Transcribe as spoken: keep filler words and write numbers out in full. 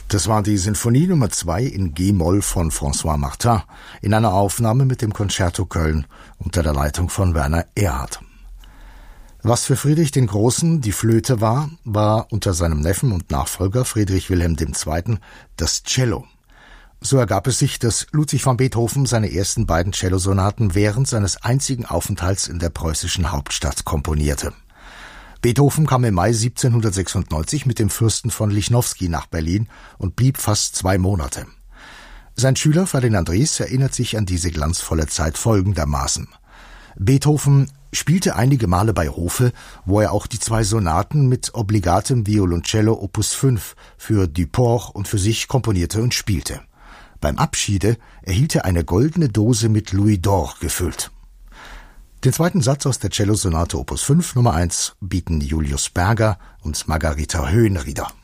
Das war die Sinfonie Nummer zwei in G-Moll von François Martin in einer Aufnahme mit dem Concerto Köln unter der Leitung von Werner Erhardt. Was für Friedrich den Großen die Flöte war, war unter seinem Neffen und Nachfolger Friedrich Wilhelm der Zweite. das Cello. So ergab es sich, dass Ludwig van Beethoven seine ersten beiden Cellosonaten während seines einzigen Aufenthalts in der preußischen Hauptstadt komponierte. Beethoven kam im Mai siebzehnhundertsechsundneunzig mit dem Fürsten von Lichnowsky nach Berlin und blieb fast zwei Monate. Sein Schüler Ferdinand Ries erinnert sich an diese glanzvolle Zeit folgendermaßen: Beethoven spielte einige Male bei Hofe, wo er auch die zwei Sonaten mit obligatem Violoncello Opus fünf für Duport und für sich komponierte und spielte. Beim Abschiede erhielt er eine goldene Dose mit Louis d'Or gefüllt. Den zweiten Satz aus der Cellosonate Opus fünf Nummer eins bieten Julius Berger und Margarita Höhenrieder.